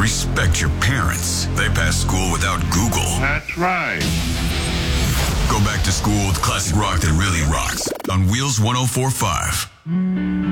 Respect your parents. They passed school without Google. That's right. Go back to school with classic rock that really rocks on Wheels 104.5.